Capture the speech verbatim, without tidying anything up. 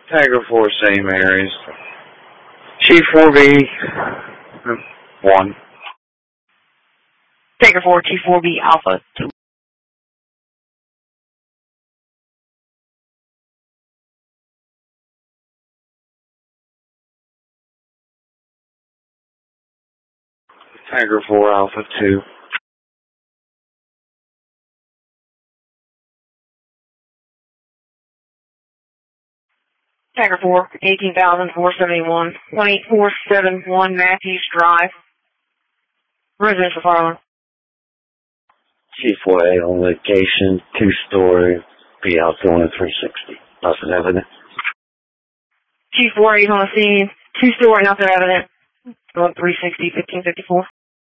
Tiger four, Saint Mary's. Chief four B, one. Tiger four, Chief four B, Alpha two. Tiger four, Alpha two. Tiger four, eighteen thousand four hundred seventy-one, one eight four seven one Matthews Drive, residential Farland. Chief four A on location, two-story, be outgoing three sixty. Nothing evident. Chief four A is on the scene, two-story, nothing evident, going three sixty, fifteen fifty-four.